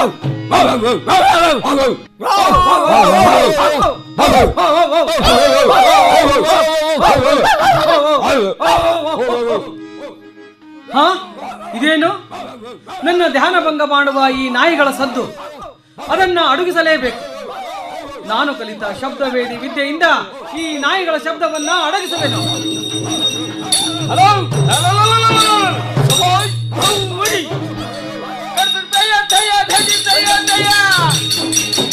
ಇದೇನು? ನನ್ನ ಧ್ಯಾನ ಭಂಗ ಮಾಡುವ ಈ ನಾಯಿಗಳ ಸದ್ದು, ಅದನ್ನ ಅಡಗಿಸಲೇಬೇಕು. ನಾನು ಕಲಿತ ಶಬ್ದವೇದಿ ವಿದ್ಯೆಯಿಂದ ಈ ನಾಯಿಗಳ ಶಬ್ದವನ್ನ ಅಡಗಿಸಬೇಕು. Hello hello